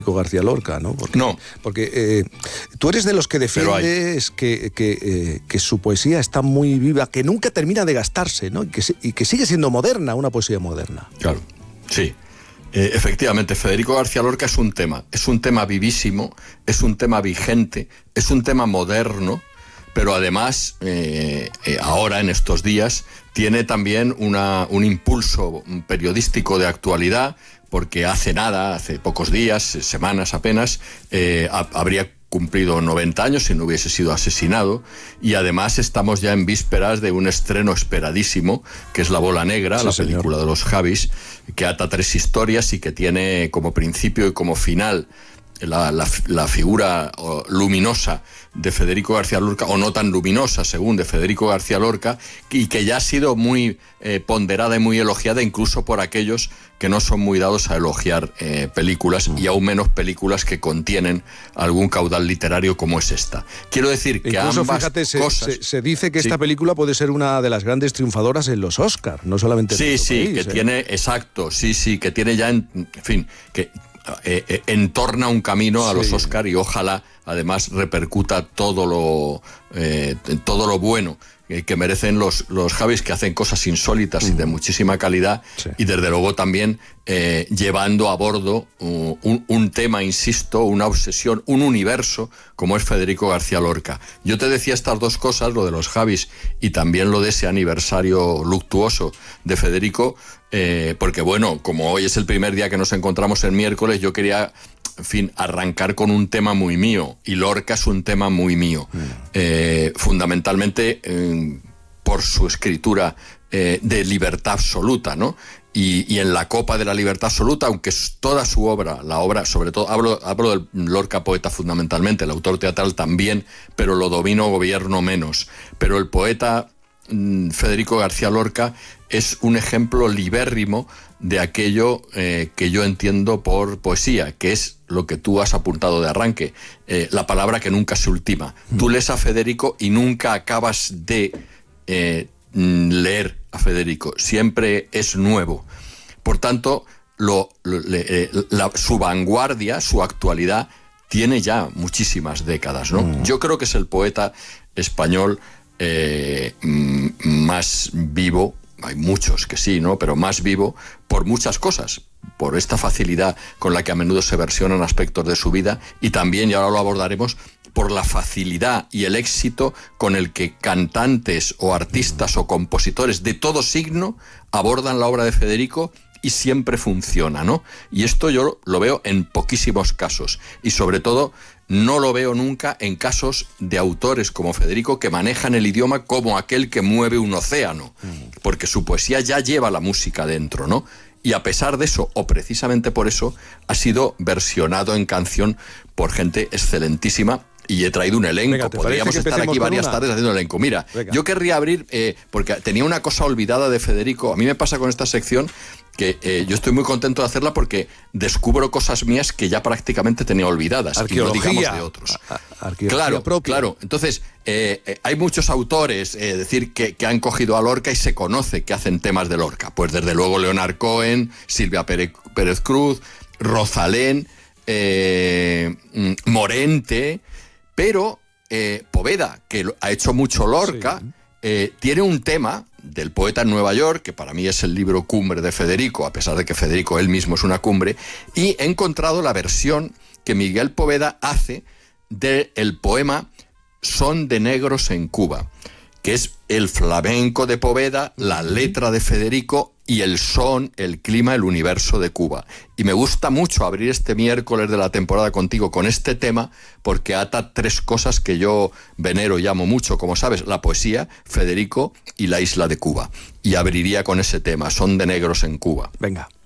García Lorca, ¿no? No. Porque tú eres de los que defiendes que su poesía está muy viva, que nunca termina de gastarse, ¿no? Y que sigue siendo moderna, una poesía moderna. Claro, sí. Efectivamente, Federico García Lorca es un tema vivísimo, es un tema vigente, es un tema moderno, pero además, ahora en estos días, tiene también un impulso periodístico de actualidad, porque hace pocos días, semanas apenas, habría cumplido 90 años si no hubiese sido asesinado, y además estamos ya en vísperas de un estreno esperadísimo, que es La Bola Negra, sí, la película de los Javis, que ata 3 historias y que tiene como principio y como final la figura luminosa de Federico García Lorca, o no tan luminosa según de Federico García Lorca, y que ya ha sido muy ponderada y muy elogiada incluso por aquellos que no son muy dados a elogiar películas, y aún menos películas que contienen algún caudal literario como es esta. Quiero decir que incluso, ambas fíjate, cosas... se dice que esta película puede ser una de las grandes triunfadoras en los Oscar, no solamente en nuestro país, que tiene, exacto, que tiene ya, en fin, que entorna un camino a los Oscar, y ojalá además repercuta todo lo bueno que merecen los Javis, que hacen cosas insólitas y de muchísima calidad, y desde luego también llevando a bordo un tema, insisto, una obsesión, un universo como es Federico García Lorca. Yo te decía estas dos cosas, lo de los Javis y también lo de ese aniversario luctuoso de Federico, porque bueno, como hoy es el primer día que nos encontramos el miércoles, yo quería, en fin, arrancar con un tema muy mío, y Lorca es un tema muy mío, fundamentalmente por su escritura de libertad absoluta, ¿no? Y en la copa de la libertad absoluta, aunque toda su obra, la obra, sobre todo, hablo del Lorca poeta fundamentalmente, el autor teatral también, pero lo gobierno menos, pero el poeta Federico García Lorca es un ejemplo libérrimo de aquello que yo entiendo por poesía, que es lo que tú has apuntado de arranque, la palabra que nunca se ultima. Tú lees a Federico y nunca acabas de leer a Federico, siempre es nuevo. Por tanto, su vanguardia, su actualidad, tiene ya muchísimas décadas, ¿no? Yo creo que es el poeta español más vivo, hay muchos que sí, ¿no? Pero más vivo por muchas cosas, por esta facilidad con la que a menudo se versionan aspectos de su vida, y también, y ahora lo abordaremos, por la facilidad y el éxito con el que cantantes o artistas o compositores de todo signo abordan la obra de Federico, y siempre funciona, ¿no? Y esto yo lo veo en poquísimos casos, y sobre todo no lo veo nunca en casos de autores como Federico, que manejan el idioma como aquel que mueve un océano, porque su poesía ya lleva la música dentro, ¿no? Y a pesar de eso, o precisamente por eso, ha sido versionado en canción por gente excelentísima. Y he traído un elenco. Venga, podríamos estar aquí varias tardes haciendo elenco. Mira, yo querría abrir, porque tenía una cosa olvidada de Federico. A mí me pasa con esta sección que yo estoy muy contento de hacerla, porque descubro cosas mías que ya prácticamente tenía olvidadas. Arqueología, y no digamos de otros. Claro. Entonces, hay muchos autores, decir, que han cogido a Lorca y se conoce que hacen temas de Lorca. Pues desde luego Leonard Cohen, Silvia Pérez Cruz, Rosalén, Morente... Pero Poveda, que ha hecho mucho Lorca, tiene un tema del poeta en Nueva York, que para mí es el libro cumbre de Federico, a pesar de que Federico él mismo es una cumbre, y he encontrado la versión que Miguel Poveda hace del poema Son de negros en Cuba, que es el flamenco de Poveda, la letra de Federico y el son, el clima, el universo de Cuba. Y me gusta mucho abrir este miércoles de la temporada contigo con este tema, porque ata 3 cosas que yo venero y amo mucho, como sabes: la poesía, Federico y la isla de Cuba. Y abriría con ese tema, Son de negros en Cuba. Venga.